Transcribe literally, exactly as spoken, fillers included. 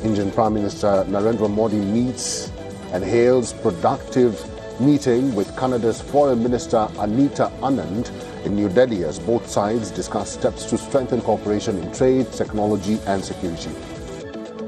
Indian Prime Minister Narendra Modi meets and hails productive meeting with Canada's Foreign Minister Anita Anand in New Delhi as both sides discuss steps to strengthen cooperation in trade, technology and security.